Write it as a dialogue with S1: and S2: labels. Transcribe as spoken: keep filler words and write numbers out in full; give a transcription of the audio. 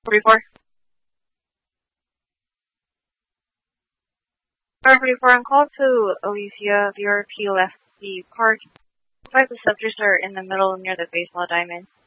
S1: forty-four. Star forty-four, on call to Alicia, V R P left the park. Five of the subjects are in the middle near the baseball diamond.